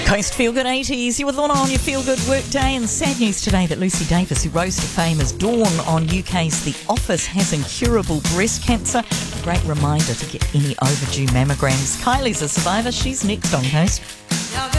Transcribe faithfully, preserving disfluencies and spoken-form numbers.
Coast Feel Good eighties, you with Lorna on your Feel Good workday, and sad news today that Lucy Davis, who rose to fame as Dawn on U K's The Office, has incurable breast cancer. A great reminder to get any overdue mammograms. Kylie's a survivor. She's next on Coast.